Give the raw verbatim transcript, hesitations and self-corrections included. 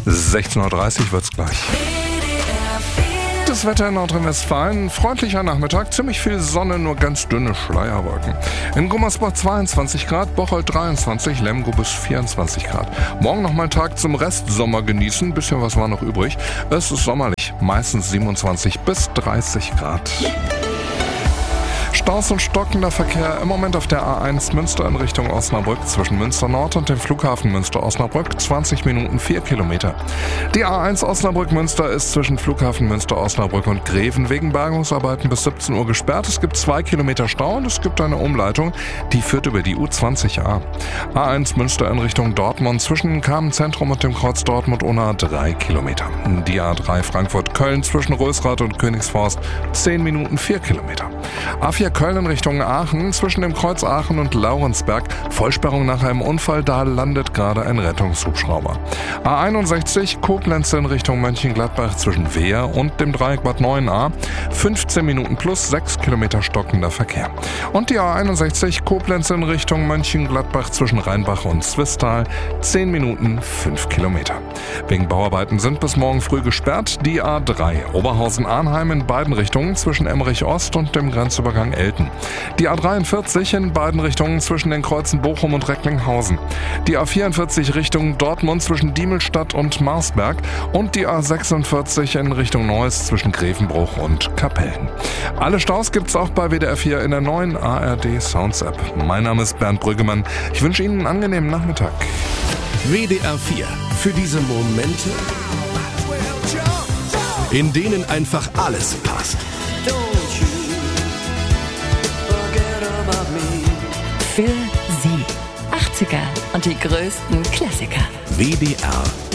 sechzehn Uhr dreißig wird's gleich. Das Wetter in Nordrhein-Westfalen, freundlicher Nachmittag, ziemlich viel Sonne, nur ganz dünne Schleierwolken. In Gummersbach zweiundzwanzig Grad, Bocholt dreiundzwanzig, Lemgo bis vierundzwanzig Grad. Morgen nochmal einen Tag zum Restsommer genießen, bisschen was war noch übrig. Es ist sommerlich, meistens siebenundzwanzig bis dreißig Grad. Staus und stockender Verkehr im Moment auf der A eins Münster in Richtung Osnabrück zwischen Münster Nord und dem Flughafen Münster-Osnabrück, zwanzig Minuten, vier Kilometer. Die A eins Osnabrück-Münster ist zwischen Flughafen Münster-Osnabrück und Greven wegen Bergungsarbeiten bis siebzehn Uhr gesperrt. Es gibt zwei Kilometer Stau und es gibt eine Umleitung, die führt über die U zwanzig A. A eins Münster in Richtung Dortmund zwischen dem Kamenzentrum und dem Kreuz Dortmund-Unna, drei Kilometer. Die A drei Frankfurt-Köln zwischen Rösrath und Königsforst, zehn Minuten, vier Kilometer. A vier Köln in Richtung Aachen, zwischen dem Kreuz Aachen und Laurensberg. Vollsperrung nach einem Unfall, da landet gerade ein Rettungshubschrauber. A einundsechzig Koblenz in Richtung Mönchengladbach zwischen Wehr und dem Dreieck Bad neun a. fünfzehn Minuten plus sechs Kilometer stockender Verkehr. Und die A einundsechzig Koblenz in Richtung Mönchengladbach zwischen Rheinbach und Zwistal. zehn Minuten, fünf Kilometer. Wegen Bauarbeiten sind bis morgen früh gesperrt die A drei Oberhausen-Arnheim in beiden Richtungen zwischen Emmerich Ost und dem Grenzübergang Elten. Die A dreiundvierzig in beiden Richtungen zwischen den Kreuzen Bochum und Recklinghausen. Die A vierundvierzig Richtung Dortmund zwischen Diemelstadt und Marsberg und die A sechsundvierzig in Richtung Neuss zwischen Grevenbruch und Kapellen. Alle Staus gibt's auch bei W D R vier in der neuen A R D Sounds App. Mein Name ist Bernd Brüggemann. Ich wünsche Ihnen einen angenehmen Nachmittag. W D R vier. Für diese Momente, in denen einfach alles passt. Für Sie. achtziger und die größten Klassiker. W D R